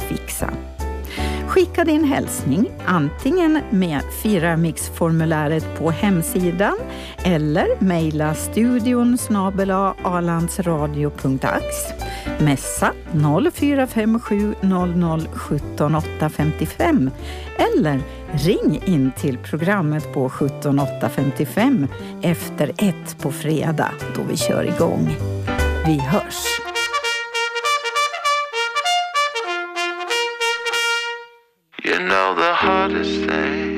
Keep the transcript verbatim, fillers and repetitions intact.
fixa. Skicka din hälsning antingen med Fyramix-formuläret på hemsidan eller mejla studion snabel-a alandsradio punkt ax. Messa noll fyra fem sju noll noll sjutton åtta femtiofem eller ring in till programmet på sjutton åtta femtiofem efter ett på fredag då vi kör igång. Vi hörs! You know the hardest thing